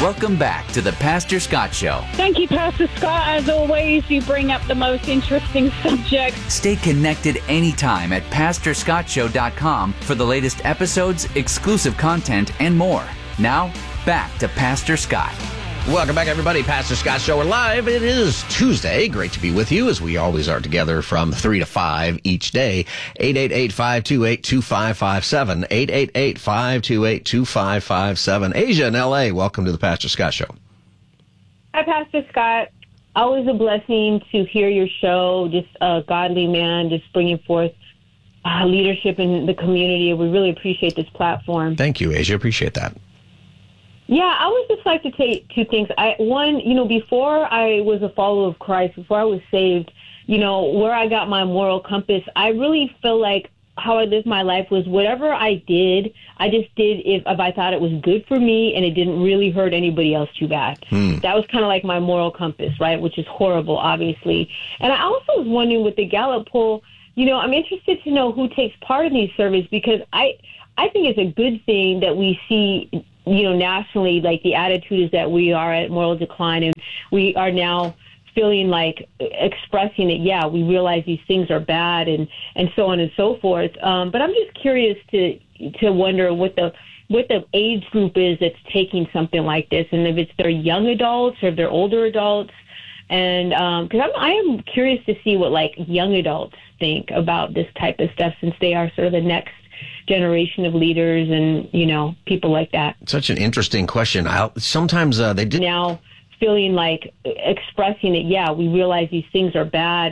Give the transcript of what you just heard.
Welcome back to the Pastor Scott Show. Thank you, Pastor Scott. As always, you bring up the most interesting subjects. Stay connected anytime at PastorScottShow.com for the latest episodes, exclusive content, and more. Now, back to Pastor Scott. Welcome back, everybody. Pastor Scott Show. We're live. It is Tuesday. Great to be with you, as we always are together from 3 to 5 each day. 888-528-2557. 888-528-2557. Asia in L.A., welcome to the Pastor Scott Show. Hi, Pastor Scott. Always a blessing to hear your show. Just a godly man, just bringing forth leadership in the community. We really appreciate this platform. Thank you, Asia. Appreciate that. Yeah, I would just like to take two things. One, before I was a follower of Christ, before I was saved, where I got my moral compass, I really feel like how I lived my life was whatever I did, I just did if I thought it was good for me and it didn't really hurt anybody else too bad. That was kind of like my moral compass, right, which is horrible, obviously. And I also was wondering with the Gallup poll, I'm interested to know who takes part in these surveys, because I think it's a good thing that we see nationally, like the attitude is that we are at moral decline and we are now feeling like expressing it. Yeah, we realize these things are bad and so on and so forth. But I'm just curious to wonder what the age group is that's taking something like this, and if it's their young adults or if they're older adults. And because I am curious to see what like young adults think about this type of stuff, since they are sort of the next generation of leaders and, people like that. Such an interesting question. Sometimes they did now feeling like expressing it. Yeah, we realize these things are bad